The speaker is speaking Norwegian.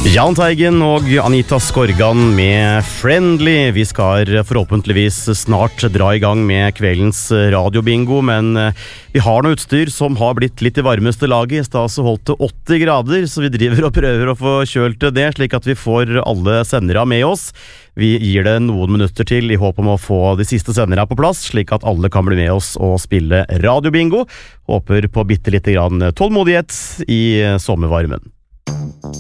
Jahn Teigen og Anita Skorgan med Friendly. Vi skal forhåpentligvis snart dra i gang med kveldens radiobingo, men vi har noe utstyr som har blitt litt i varmeste laget. I stedet så holdt det 80 grader, så vi driver og prøver å få kjølt det, slik at vi får alle sendere med oss. Vi gir det noen minutter til i håp om å få de siste sendere på plass, slik at alle kan bli med oss og spille radiobingo. Håper på bitte litt grann tålmodighet i sommervarmen.